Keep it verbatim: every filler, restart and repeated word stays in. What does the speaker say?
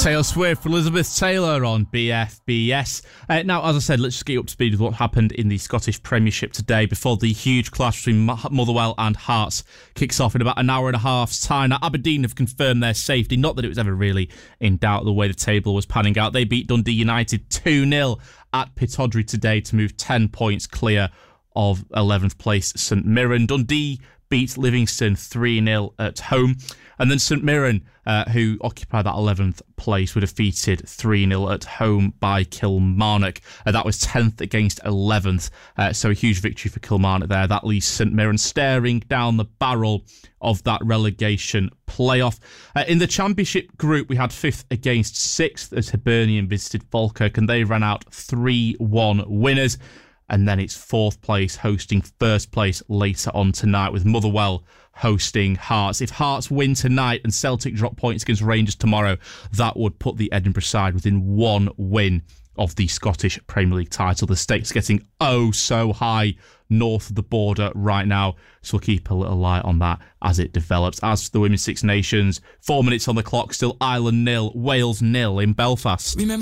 Taylor Swift, Elizabeth Taylor on B F B S. Uh, now, as I said, let's just get you up to speed with what happened in the Scottish Premiership today before the huge clash between Motherwell and Hearts kicks off in about an hour and a half's time. Now, Aberdeen have confirmed their safety, not that it was ever really in doubt the way the table was panning out. They beat Dundee United two nil at Pittodrie today to move ten points clear of eleventh place St Mirren. Dundee beat Livingston three nil at home. And then St Mirren, uh, who occupy that eleventh place, were defeated three nil at home by Kilmarnock. Uh, that was tenth against eleventh. Uh, so a huge victory for Kilmarnock there. That leaves St Mirren staring down the barrel of that relegation playoff. Uh, in the Championship group, we had fifth against sixth as Hibernian visited Falkirk, and they ran out three one winners. And then it's fourth place hosting first place later on tonight, with Motherwell hosting Hearts. If Hearts win tonight and Celtic drop points against Rangers tomorrow, that would put the Edinburgh side within one win of the Scottish Premier League title. The stakes getting oh so high north of the border right now, so we'll keep a little eye on that as it develops. As for the Women's Six Nations, four minutes on the clock, still Ireland nil, Wales nil in Belfast. Remember